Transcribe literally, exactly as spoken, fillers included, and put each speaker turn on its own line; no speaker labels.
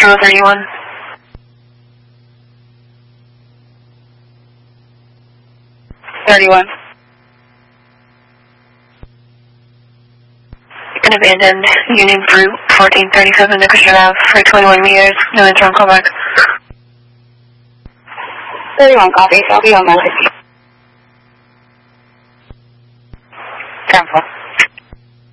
Metro thirty-one. thirty-one. An abandoned Union Fruit, fourteen thirty-seven Nickerson Ave for twenty-one meters, no interim callback.
thirty-one, copy, so I'll be on my way.